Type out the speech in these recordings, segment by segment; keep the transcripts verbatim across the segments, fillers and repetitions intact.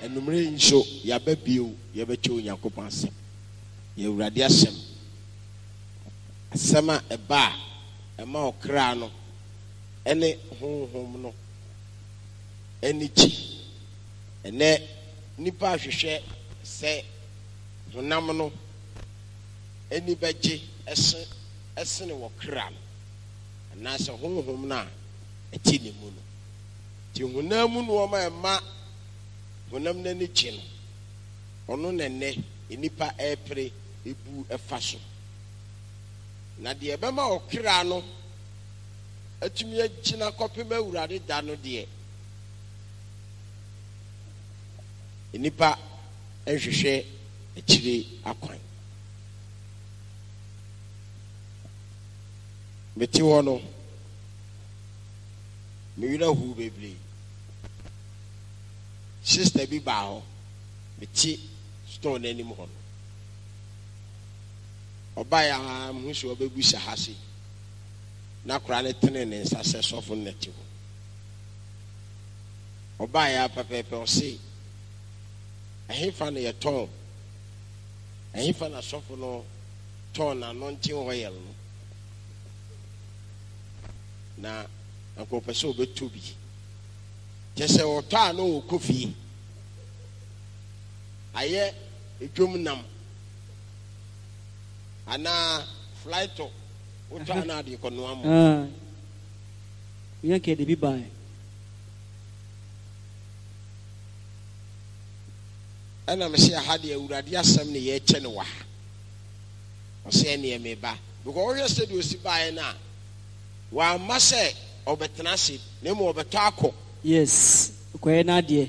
enumere nso yababio yabeche onyankopon asem ye urade asem asema eba ema okra no ene honhom no eni chi ene nipa ahwehwe se honam no eni beje ese ese ne wokra no na se honhom na eti ne mu no ti honam mu no ma ema honam na ni chi no ono nene enipa epre ebu efa so na de ebema okra no atumi agina kopema urade da no de enipa ehwehwe akire akwan meti wono me wira hu bebre sister bi ba ho meti store na nim ho oba ya mhusu obebu sahase na kura ne tene ne nsase sofo neti ho oba ya pepepe o se ahefa na ye ton ahefa na sofo no ton na no ntin oil no na akopese obetubi jese ota na okofi aye edwom nam ana flighto ota na de kono am ah yanke de bi bai ana me se ahade awurade asem ne ye che ne wa o se ne me ba because we said we si bai na wa mase obetena se ne mo obeto akọ yes ko na de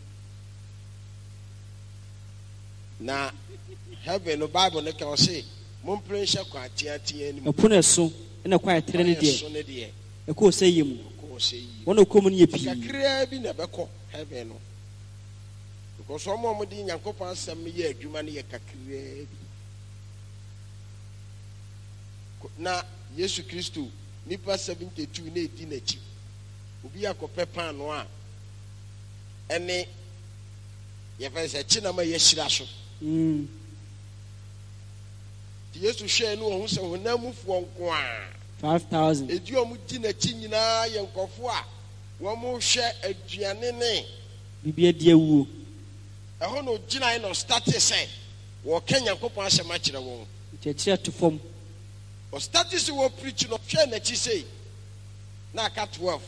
na heaven no bible ne ka say mon pressure kwa tiatia ni opuna so na kwa etere ne de e ko se yim ko se yi wona ko mu ne pi kakra bi na beko heaven no because some of the Yankopon asem ye adwuma ne ye kakra bi na Yesu Kristo nipa seventy-two na edi na chi obi akope pan no a ene ye fa se chi na ma ye hira so mm Yesu hwe no ho se honamufo nko a five thousand edi omu di na chi nyina ye nkofo a wo mo hwe aduane ne bibia di awuo eho no gina no start say wo Kenya Yankopon asema kire won chechira to form o start say wo preach no hwe na chi say na aka twelve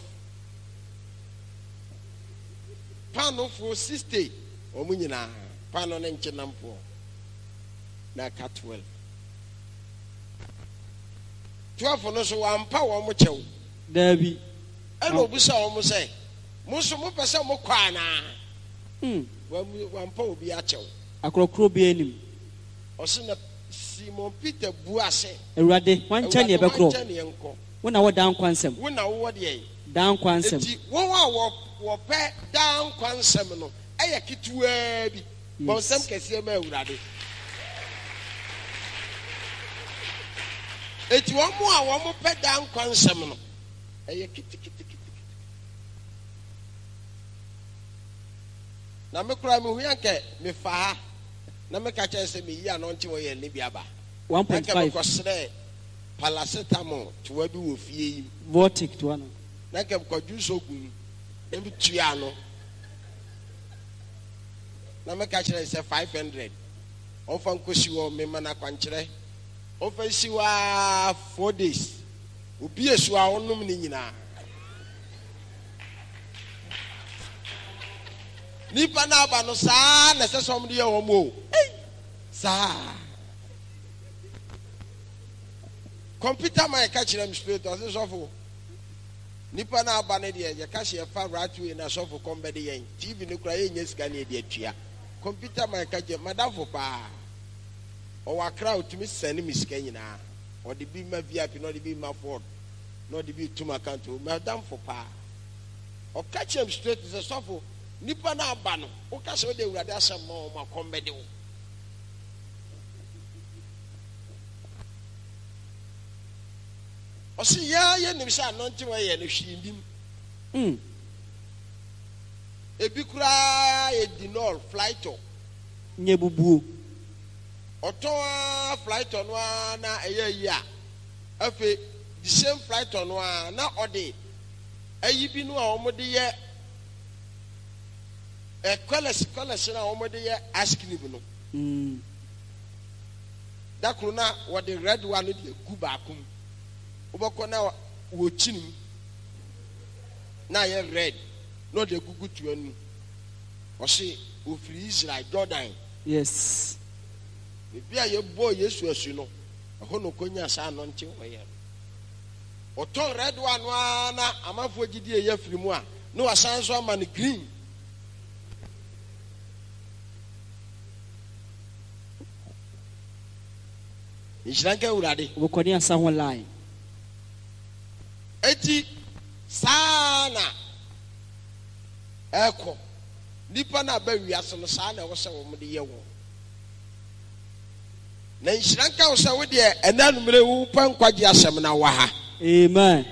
pano for sixty omu nyina pano ne nche nampo na aka twelve twelve no so wampa wo mo chew dabi eno obusa wo mo say mo so mo pese mo kwa na hmm wampa obi a chew akrokro bi anim o se na Simon Peter buase awurade wancha ne ebekro wona wo dan kwansem wona wo de dan kwansem enti won wa wo wo pe dan kwansem no eye kituwa bi bonsem kese ma awurade eti wo mo a wo mo pe dan kwansem no eye kitikiti na me kura me hu yanke me fa na me ka che se me yi anonti wo ye ne biaba one point five ko sre paracetamol to wa bi wo fie yi vortic to one na ke ko juice ogun e bi tua no na me ka che se five hundred on fa nkosi wo me mana kwankere on fa si wa four days obi esu a onum ni nyina nipa na aba no saa na se som de ye wo mo saa computer man ka kire me spirit o se sofo nipa na aba ne de ye ka hye fa right way na sofo kombe de yen tv ne kura ye nya sika ne de atua computer man ka je madam fo pa o wa kra otumi send me sika nyina o de bi ma V I P no de bi ma Ford no de bi tuma account madam fo pa o ka kire me spirit se sofo nipa na aba no o ka se o de urade asem mo ma kombe de wo o si ya ye nim sha no nti wo ye no hwindim mm ebi kura a dinol flight nye bubuo oton flight no na eye yi a afi the same flight no na ode ayi bi no a omode ye e kwales kwales na omode ye ice cream no mm da krona what the red one no de gu baakum oboko na wo chinim na ye red no de gugu tuanu o se o free Israel Jordan yes bia ye boy Yesu asu no ho no konya sa no nche oye o ton red one na amafo gidi e ya firi mu a no wasan so ama ne green Ishranka urade obokoni asa ho line eti sana eko nipa na ba wiase no sana wo se wo mo de ye wo na Ishranka wo se wo de enanumre wo pa nkwaje asem na wa ha amen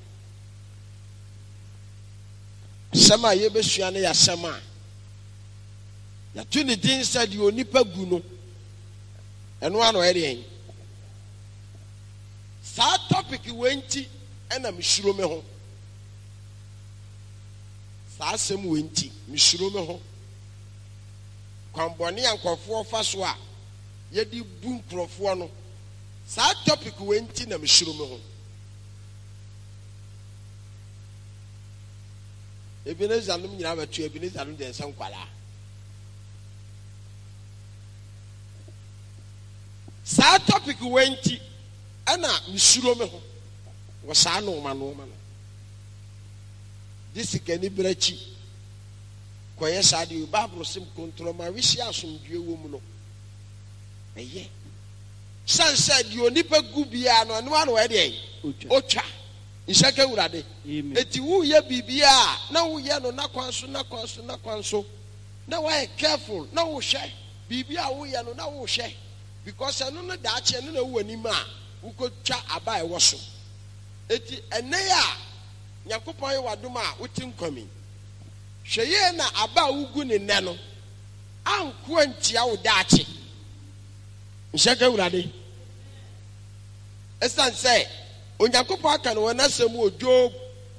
sama ye besua na ya sama ya tuni din said you nipa gu no eno ano ere sa topic wenti ena mishiro me ho sa asem wenti mishiro me ho kwambone yankofo fa so a ye di bu nkrofo no sa topic wenti na mishiro me ho Ebenezer num nyina batu Ebenezer num de nsem kwala sa topic wenti ana misuro me ho wo sa no ma no ma no this kani brachi koye sa de Bible sim control ma wi sia asomdue wo mu no eye san said you nipa gu bia no no ano e de otwa Ishaka urade eti wu ye bibia na wu ye no na kwanso na kwanso na kwanso na wa careful na wo hwe bibia wu ye no na wo hwe because eno no da ache no na wu anima wu ko twa aba e wo so eti ene ya Yakopon ye wadom a utim kwami hwe ye na aba wugu ne ne no anko antia wo da ache Ishaka urade esan say Onyankopon aka no na asem o Job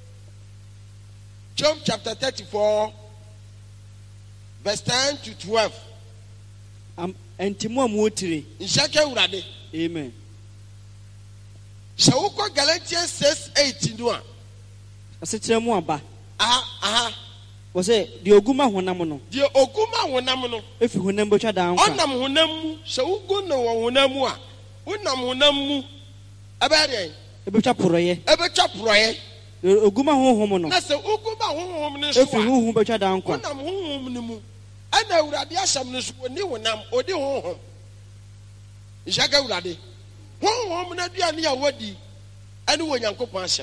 Job chapter thirty-four verse ten to twelve am entimo amuotire Ishaka urade amen Shall we go Galatians six eight no a asekere mu aba aha aha wo se de oguma honam no de oguma honam no efi honam betwa dan kwa onam honam mu se wo go no honam mu a wonam honam mu abere ebetwa poroye ebetwa poroye oguma honhom no na se oguma honhom ne so efi honhom betwa dan kwa wonam honhom ne mu ana awurade asam ne so oni honam odi honhom Ishaka urade honhom na bia ne ya wadi ani wo Nyankopon asam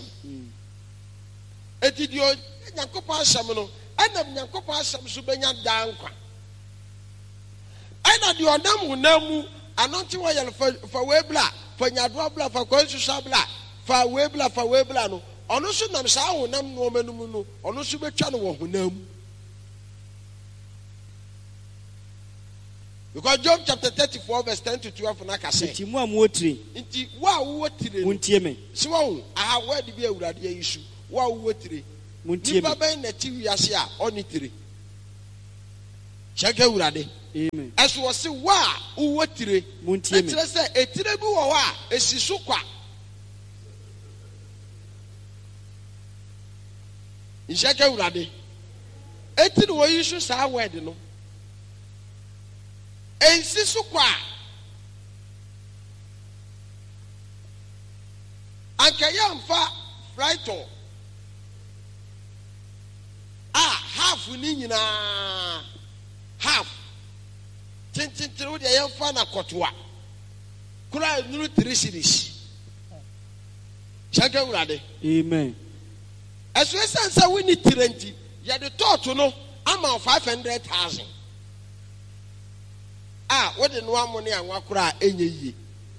eti dio Nyankopon asam no ana Nyankopon asam so benya dan kwa ana dio onam honam mu anonti wo yel fa webla fa nyadwa bla fa kwansu sabla fa webla fa webla no ono so nam sa honam no manum no ono so betwa no wo honam because Job chapter thirty-four verse ten to twelve na ka say entimo amuotire nti wa wo tire muntie me si wo aha word bi awurade yisu wa wo tire muntie me nipa ben na ti wiase a oni tire Shaka urade amen as was say wa wo tire muntie me tire say etire bi wo wa esi so kwa Ishaka urade etire wo yisu sa word no ensi so kwa anka yamfa flight ah half ni nyina half tintin wo de yamfa na kotoa kura nuru three series Shaka urade amen aso esansa we ni tirenti ya de tot no ama five hundred thousand ah what the no amone anwa kura enye yie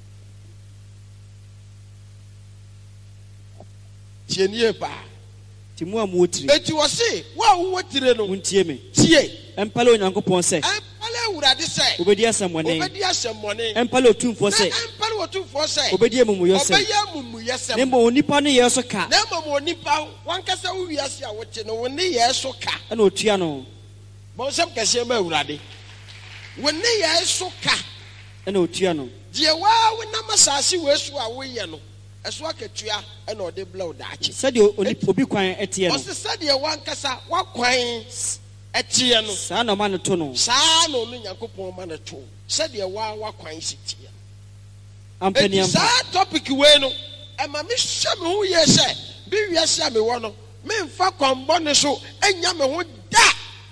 tienie pa Timu mu tiri. Eti wɔ se wa wo tire no. Muntie me. Tie. Empale Onyankopɔn sɛ. Empale Awurade sɛ. Obedi asɛmmɔne. Obedi asɛmmɔne. Empale Otumfoɔ sɛ. Empale Otumfoɔ sɛ. Obedi amumuyɛsɛm. Obedi amumuyɛsɛm. Ne mbɔ onipa ne yɛ so ka. Na mbɔ onipa wankasa wo wiase a wote no wo ne yɛ so ka. Ɛna otua no. Bɔn sɛm kɛseɛ ma Awurade. Wo ne yɛ so ka. Ɛna otua no. Deɛ waa wo nam asase wo esu a woyɛ no. Ɛso akatua ɛna ɔde blow daakye. Sɛdeɛ obi kwan ɛteɛ no. Ɔsɛ sɛdeɛ wankasa wakwan ɛteɛ no. Saa na ɔma no to no. Saa na ɔno Nyankopɔn ma no to. Sɛdeɛ waa wakwan si teɛ. Ampani ampa. Saa topic wei no ɛma me hyɛ me ho yɛ sɛ bi wiase a me wɔ no me mfa kɔmbɔ ne so enya me ho da.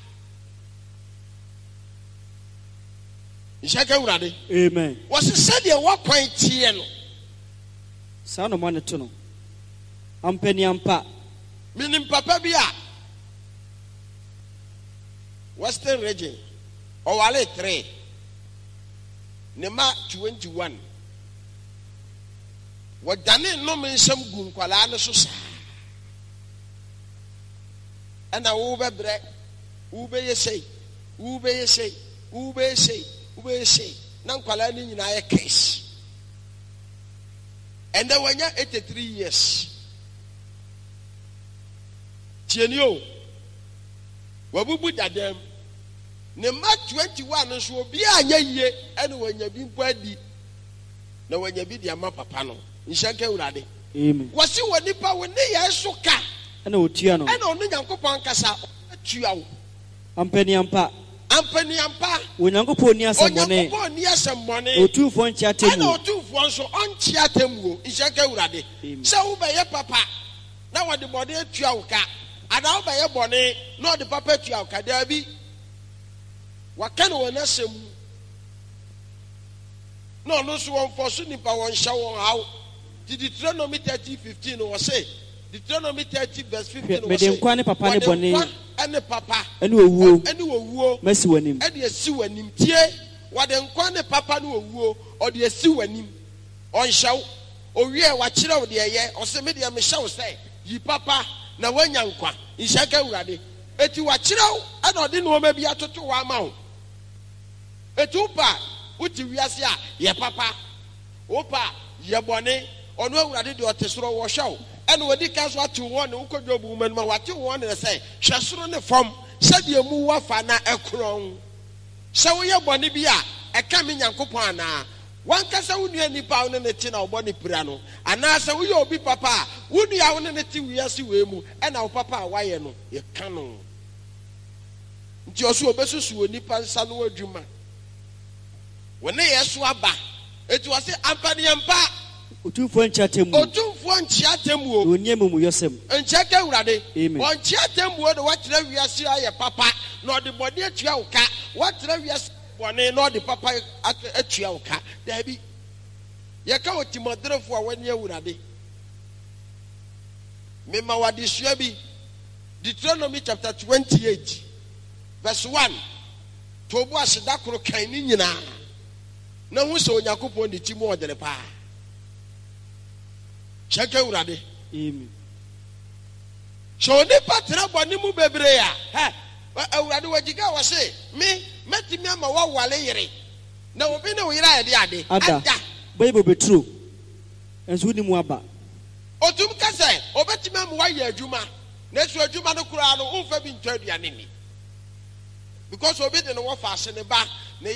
Nhyɛ ka Awurade. Amen. Wɔsɛ sɛdeɛ wakwan teɛ no. Saa na ɔma no to no. Ampani ampa. Minim papa bi a Western region ɔwale three ne ma twenty-one wɔdane nnome nsɛm gu nkwalaa no so saa ɛna wo bɛbrɛ wo bɛyɛ sei wo bɛyɛ sei wo bɛyɛ sei wo bɛyɛ sei na nkwalaa no nyinaa yɛ case and then when you're eighty-three years tieni o wabubu dadam ne ma twenty-one nso obi anya yie ɛne wanya bi mpo adi na wanya bi di ama papa no nhyɛnka Awurade. Amen. Wasi wɔ nipa wɔ ne yɛ so ka ɛna otua no ɛna ɔno Nyankopɔn kasa atua wo ampani ampa ampani ampa Onyankopɔn ni asɛmmɔne Onyankopɔn ni asɛmmɔne Otumfoɔ nkyia temu ɛna Otumfoɔ nso ɔnkyia temu nhyɛnka Awurade sɛ wo bɛyɛ papa na wɔde bɔne atua wo ka ada wo bɛyɛ bɔne na ɔde papa atua wo ka daabi waka no wɔn asɛm na ɔno nso wɔmfɔ so nipa wɔnhyɛ wɔn haw Deuteronomy thirty fifteen wɔ se Deuteronomy thirty verse fifteen wɔ se mede nkwa ne papa ne bɔne ɛne papa ɛne owuo ɛne owuo masi w'anim ɛde asi w'anim tie wɔde nkwa ne papa ne owuo ɔde asi w'anim ɔnhyɛ wo owie wakyerɛ wo deɛ yɛ ɔsɛ me deɛ mehyɛ wo sɛ yi papa na wanya nkwa nhyɛ ka Awurade eti wakyerɛ wo ɛna ɔde nneɛma bi atoto wo ama wo eti wo pa wote wiase a yɛ papa wo pa yɛ bɔne ɔno Awurade deɛ ɔte soro wɔhwɛ wo ɛna wɔdi ka so ate wɔn ne wokɔdwa bu mu ma wate wɔn ne sɛ hwɛ soro ne fam sɛdeɛ mu wafa na ɛkorɔn sɛ woyɛ bɔne bi a ɛka me Nyankopɔn anaa wankasa wo nua nipa wo ne ne te na ɔbɔ ne pira no anaasɛ woyɛ obi papa a wo nua wo ne ne te wiase wei mu ɛna wo papa a wayɛ no yɛka no nti ɔso obesusu wɔ nipa nsa no adwuma wɔne yɛ so aba eti wɔ se ampaniampa Otumfoɔ nkyia temu Otumfoɔ nkyia temu o onye mumuyɛsɛm nkyia ka Awurade Amen. ɔnkyia temu o de wɔkyerɛ wiase ayɛ papa na ɔde bɔne atua wo ka wɔkyerɛ wiase bɔne na ɔde papa atua wo ka daabi yɛka wɔ timɔderefo a wɔne Awurade mema wɔde sua bi Deuteronomy chapter twenty-eight verse one tobu aseda koro kan ne nyinaa na hu sɛ Onyankopɔn de ti mu ɔdere paa hyɛka Awurade Amen. so onipa tena bɔne mu bebree a hɛ Awurade wagyika wɔ se me mɛtumi ama wɔwale yere na obi ne wo yere a yɛde ade ada bɛyɛ bobeturo ɛnso wodi mu aba otum ka sɛ obɛtumi ama wɔayɛ adwuma na esu adwuma no koraa no womfa bi ntɔ aduane ni because obi de ne wɔfa ase ne ba